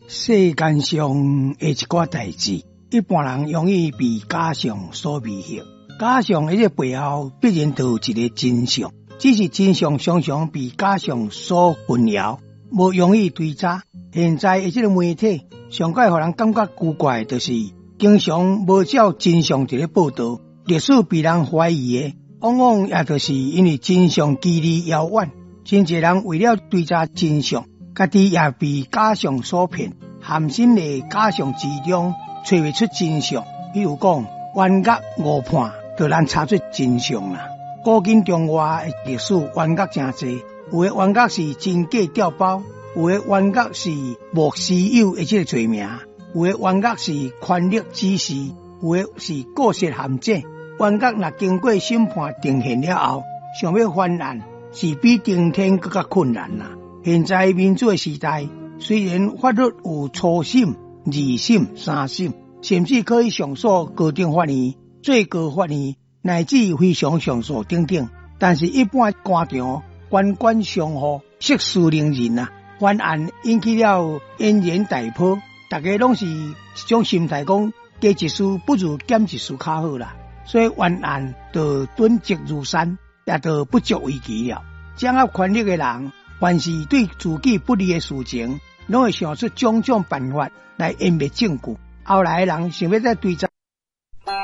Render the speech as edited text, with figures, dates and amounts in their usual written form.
世间上的一寡代志，一般人容易被假象所迷惑。假象的这背后必然都有一个真相，只是真相常常被假象所混淆，无容易追查。现在的这个媒体上界互人感觉奇怪，就是经常无照真相伫咧报道，历史被人怀疑的，往往也就是因为真相距离遥远。真侪人为了追查真相，家己也被假象所骗，陷身在假象之中，找不出真相。比如讲，冤狱误判，就难查出真相啦。古今中外的历史冤狱真多，有的冤狱是真假调包，有的冤狱是无私有的这个罪名，有的冤狱是权力指示，有的是过失陷阱。冤狱若经过审判定现了后，想要翻案是比登天更加困难啦。现在民主的时代，虽然法律有初审、二审、三审，甚至可以上诉高等法院、最高法院乃至非常上诉等等，但是一般官场官官相护，息事宁人啊。翻案引起了轩然大波，大家拢是一种心态，讲加一事不如减一事较好啦。所以冤案就囤积如山，也就不足为奇了。掌握权力的人，凡是对自己不利的事情，拢会想出种种办法来湮灭证据。后来的人想要再追查